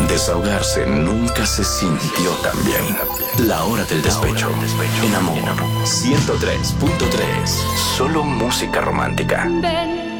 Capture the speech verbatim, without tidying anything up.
Desahogarse nunca se sintió tan bien. La hora del despecho. En Amor ciento tres punto tres. Solo música romántica. Ven.